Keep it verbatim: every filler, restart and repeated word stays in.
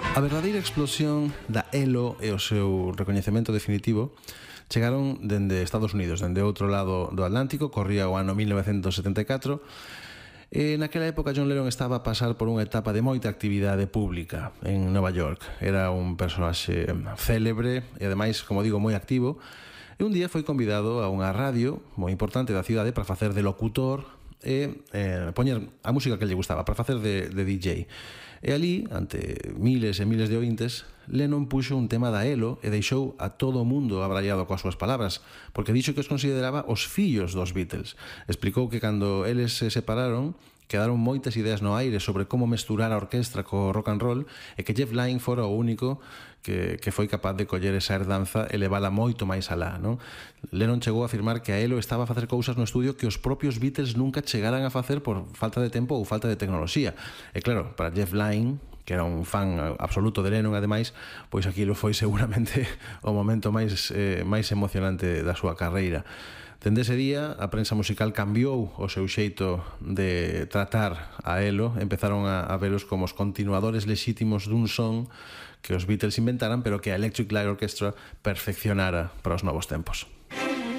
A verdadeira explosión da Elo e o seu recoñecemento definitivo chegaron dende Estados Unidos, dende outro lado do Atlántico. Corría o ano mil novecentos setenta e catro e naquela época John Lennon estaba a pasar por unha etapa de moita actividade pública en Nova York. Era un personaxe célebre e ademais, como digo, moi activo, e un día foi convidado a unha radio moi importante da cidade para facer de locutor e eh, poñer a música que lle gustaba, para facer de, de D J. E ali, ante miles e miles de ointes, Lennon puxo un tema da Elo e deixou a todo o mundo abraiado coas súas palabras, porque dixo que os consideraba os fillos dos Beatles. Explicou que cando eles se separaron, quedaron moitas ideas no aire sobre como mesturar a orquestra co rock and roll, e que Jeff Lynne fora o único que, que foi capaz de coller esa herdanza e levala moito máis alá, non? Lennon chegou a afirmar que a Elo estaba a facer cousas no estudio que os propios Beatles nunca chegaran a facer por falta de tempo ou falta de tecnoloxía. E claro, para Jeff Lynne, que era un fan absoluto de Lennon, ademais, pois aquilo foi seguramente o momento máis, eh, máis emocionante da súa carreira. Dende ese día, a prensa musical cambiou o seu xeito de tratar a Elo. Empezaron a, a velos como os continuadores lexítimos dun son que os Beatles inventaran, pero que a Electric Light Orchestra perfeccionara para os novos tempos.